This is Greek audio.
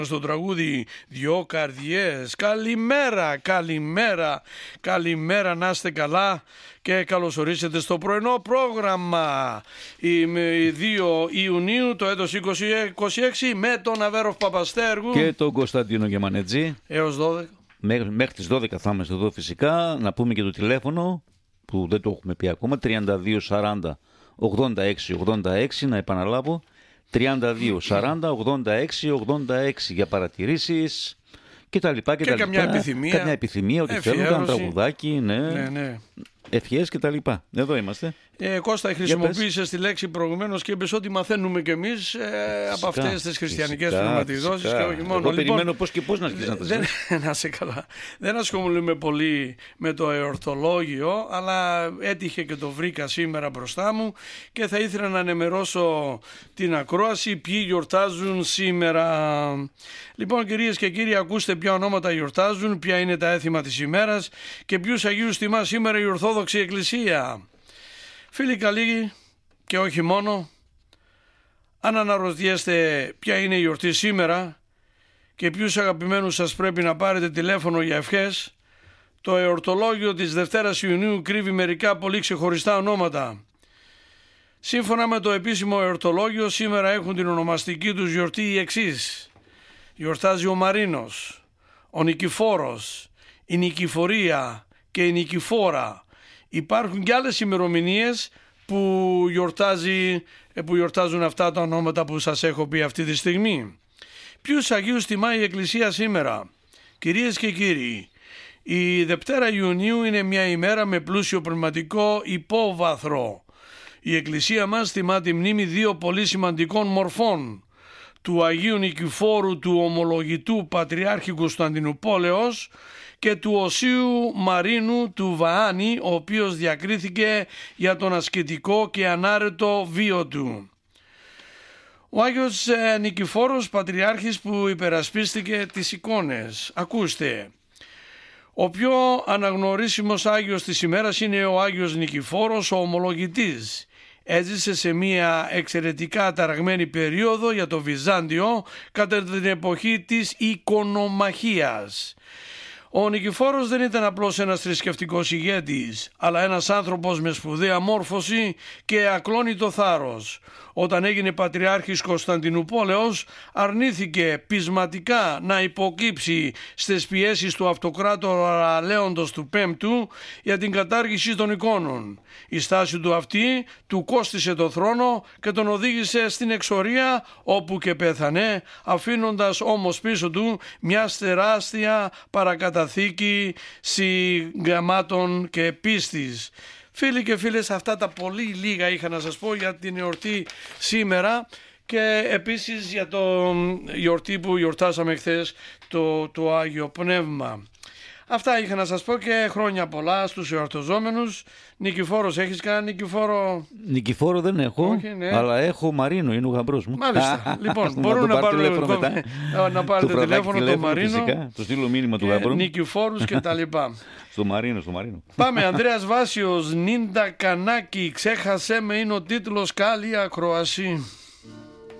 στο τραγούδι «Δυο καρδιές». Καλημέρα, καλημέρα, καλημέρα, να είστε καλά και καλωσορίσετε στο πρωινό πρόγραμμα. 2 Ιουνίου το έτος 2026 με τον Αβέροφ Παπαστέργου και τον Κωνσταντίνο Γεμανετζή έως 12. Μέχρι τις 12 θα είμαστε εδώ φυσικά. Να πούμε και το τηλέφωνο που δεν το έχουμε πει ακόμα, 32 40 86 86, να επαναλάβω, 32 40 86 86 για παρατηρήσεις και τα λοιπά και τα λοιπά. Καμιά επιθυμία, ότι θέλουν ένα τραγουδάκι, ναι. Ευχές και τα λοιπά. Εδώ είμαστε. Κώστα, χρησιμοποίησες τη λέξη προηγουμένως και είπες ότι μαθαίνουμε κι εμείς από αυτές τις χριστιανικές πνευματιδώσεις και όχι μόνο. Εγώ περιμένω πώς και πώς να αρχίσεις να τα ζεις. Να σε καλά. Δεν ασχολούμαι πολύ με το εορτολόγιο, αλλά έτυχε και το βρήκα σήμερα μπροστά μου και θα ήθελα να ενημερώσω την ακρόαση ποιοι γιορτάζουν σήμερα. Λοιπόν, κυρίες και κύριοι, ακούστε ποια ονόματα γιορτάζουν, ποια είναι τα έθιμα της ημέρας και ποιους Αγίους τιμά σήμερα η Ορθόδοξη Εκκλησία. Φίλοι καλοί και όχι μόνο, αν αναρωτιέστε ποια είναι η γιορτή σήμερα και ποιους αγαπημένους σας πρέπει να πάρετε τηλέφωνο για ευχές, το εορτολόγιο της Δευτέρας Ιουνίου κρύβει μερικά πολύ ξεχωριστά ονόματα. Σύμφωνα με το επίσημο εορτολόγιο, σήμερα έχουν την ονομαστική τους γιορτή οι εξής. Γιορτάζει ο Μαρίνος, ο Νικηφόρος, η Νικηφορία και η Νικηφόρα. Υπάρχουν και άλλες ημερομηνίες που γιορτάζουν αυτά τα ονόματα που σας έχω πει αυτή τη στιγμή. Ποιους Αγίους τιμάει η Εκκλησία σήμερα? Κυρίες και κύριοι, η Δευτέρα Ιουνίου είναι μια ημέρα με πλούσιο πνευματικό υπόβαθρο. Η Εκκλησία μας τιμά τη μνήμη δύο πολύ σημαντικών μορφών, του Αγίου Νικηφόρου του Ομολογητού Πατριάρχη Κωνσταντινούπολεως και του Οσίου Μαρίνου του Βαάνη, ο οποίος διακρίθηκε για τον ασκητικό και ανάρετο βίο του. Ο Άγιος Νικηφόρος Πατριάρχης που υπερασπίστηκε τις εικόνες. Ακούστε, ο πιο αναγνωρίσιμος Άγιος της ημέρας είναι ο Άγιος Νικηφόρος ο Ομολογητής. Έζησε σε μια εξαιρετικά ταραγμένη περίοδο για το Βυζάντιο κατά την εποχή της οικονομαχίας. Ο Νικηφόρος δεν ήταν απλώς ένας θρησκευτικός ηγέτης, αλλά ένας άνθρωπος με σπουδαία μόρφωση και ακλόνητο θάρρος. Όταν έγινε Πατριάρχης Κωνσταντινούπολεως, αρνήθηκε πεισματικά να υποκύψει στις πιέσεις του αυτοκράτορα Λέοντος του Πέμπτου για την κατάργηση των εικόνων. Η στάση του αυτή του κόστισε το θρόνο και τον οδήγησε στην εξορία, όπου και πέθανε, αφήνοντας όμως πίσω του μια τεράστια παρακαταθήκη συγγραμμάτων και πίστης. Φίλοι και φίλες, αυτά τα πολύ λίγα είχα να σας πω για την εορτή σήμερα και επίσης για το γιορτή που γιορτάσαμε χθες, το Άγιο Πνεύμα. Αυτά είχα να σας πω και χρόνια πολλά στους εορταζόμενους. Νικηφόρος, έχεις κανένα Νικηφόρο? Νικηφόρο δεν έχω, όχι, ναι. Αλλά έχω Μαρίνο, είναι ο γαμπρός μου. Μάλιστα. Λοιπόν, μπορούμε να πάρετε τηλέφωνο το Μαρίνο, φυσικά, το στείλω μήνυμα του γαμπρού. Νικηφόρους και τα λοιπά. Στο Μαρίνο. Πάμε, Ανδρέας Βάσιος, Νίντα Κανάκη, ξέχασέ με είναι ο τίτλος, καλή ακρόαση.